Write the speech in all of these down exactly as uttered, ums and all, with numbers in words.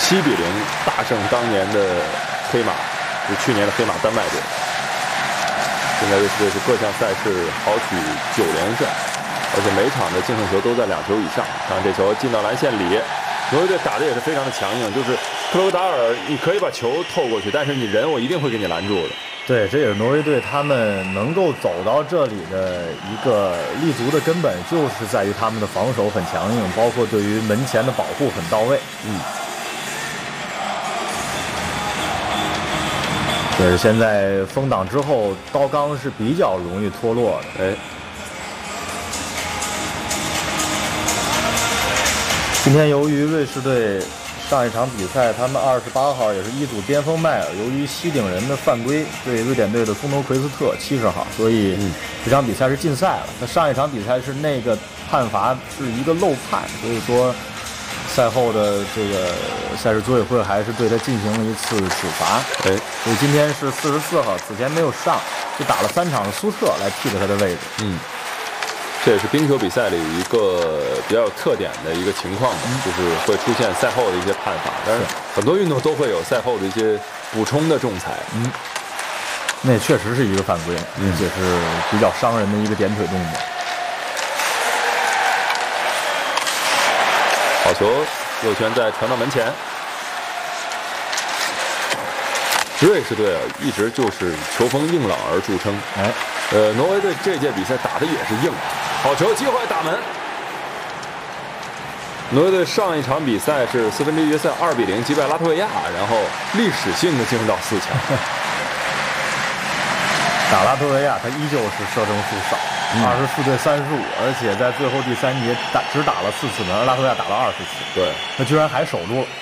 七比零大胜当年的黑马，是去年的黑马丹麦队。现在瑞士队是各项赛事豪取九连胜，而且每场的净胜球都在两球以上。看这球进到篮线里，挪威队打的也是非常的强硬，就是克罗达尔，你可以把球透过去，但是你人我一定会给你拦住的。 对，这也是挪威队他们能够走到这里的一个立足的根本，就是在于他们的防守很强硬，包括对于门前的保护很到位。 嗯。 对，现在封挡之后，刀刚是比较容易脱落的。 哎， 今天由于瑞士队上一场比赛，他们二十八号也是一组巅峰迈尔，由于西顶人的犯规对瑞典队的松头奎斯特七十号，所以这场比赛是禁赛了。那上一场比赛是那个判罚是一个漏判，所以说赛后的这个赛事组委会还是对他进行了一次处罚。 哎， 所以今天是四十四号，此前没有上，就打了三场的苏特来替了他的位置。 嗯。这也是冰球比赛里一个比较有特点的一个情况，嗯、就是会出现赛后的一些判罚。但是很多运动都会有赛后的一些补充的仲裁。 嗯，那也确实是一个犯规， 嗯、 而且是比较伤人的一个点腿动作。 好球，右拳再传到门前。瑞士队啊，一直就是球风硬朗而著称。 哎， 呃，挪威队这届比赛打的也是硬。好球，机会打门。挪威队上一场比赛是四分之一决赛二比零击败拉脱维亚，然后历史性的进入到四强。 打拉脱维亚，他依旧是射正数少，二十四对三十五，而且在最后第三节打只打了四次门，而拉脱维亚打了二十次。 对， 那居然还守住了。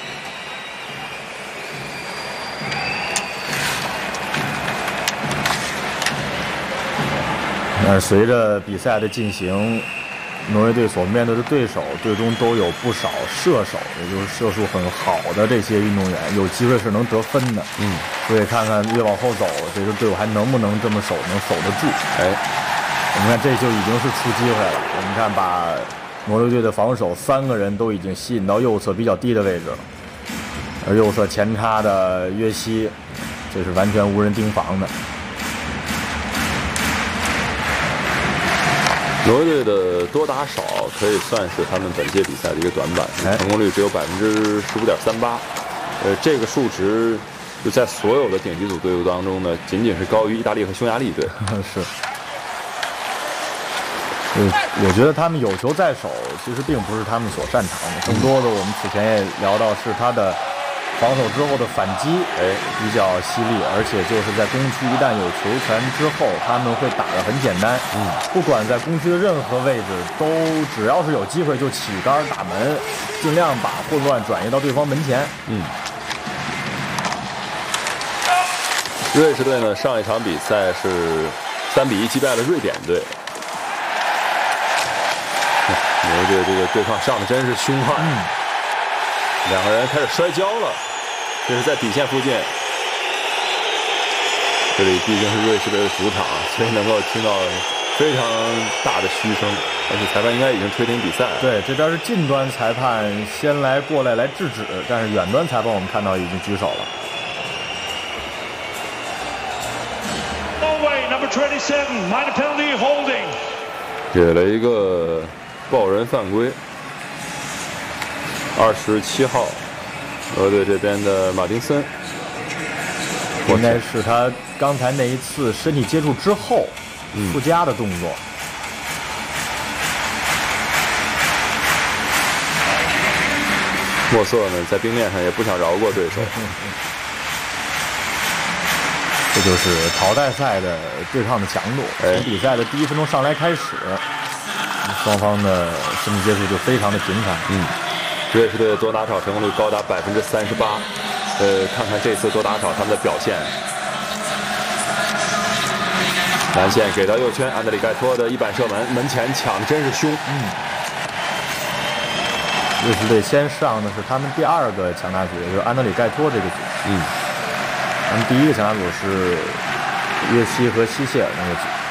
但是随着比赛的进行，挪威队所面对的对手最终都有不少射手，也就是射术很好的这些运动员，有机会是能得分的。 嗯， 所以看看越往后走，这支队伍还能不能这么守，能守得住？ 哎， 我们看这就已经是出机会了。我们看把挪威队的防守三个人都已经吸引到右侧比较低的位置了，而右侧前插的约西，这是完全无人盯防的。 挪威队的多打少可以算是他们本届比赛的一个短板，成功率只有百分之十五点三八。呃，这个数值就在所有的顶级组队伍当中呢，仅仅是高于意大利和匈牙利队。 是。呃，我觉得他们有球在手，其实并不是他们所擅长的，更多的我们此前也聊到是他的防守之后的反击，哎，比较犀利，而且就是在攻区一旦有球权之后，他们会打得很简单。嗯，不管在攻区的任何位置，都只要是有机会就起杆打门，尽量把混乱转移到对方门前。 嗯。瑞士队呢，上一场比赛是三比一击败了瑞典队。挪威队这个对抗上的真是凶悍。嗯。两个人开始摔跤了，这是在底线附近。这里毕竟是瑞士队的主场，所以能够听到非常大的嘘声，而且裁判应该已经吹停比赛了。 对，这边是近端裁判先来过来来制止，但是远端裁判我们看到已经举手了。 Norway number twenty-seven minor penalty holding， 给了一个抱人犯规。二十七号，俄队这边的马丁森， 应该是他刚才那一次身体接触之后附加的动作。 莫瑟呢，在冰面上也不想饶过对手。 这就是淘汰赛的对抗的强度。从比赛的第一分钟上来开始，双方的身体接触就非常的频繁。 嗯。瑞士队的多打少成功率高达百分之三十八，呃，看看这次多打少他们的表现。蓝线给到右圈，安德里盖托的一板射门，门前抢的真是凶。 嗯。瑞士队先上的是他们第二个强打组，也就是安德里盖托这个组。 嗯。 他们第一个强打组是约西和希谢尔那个组。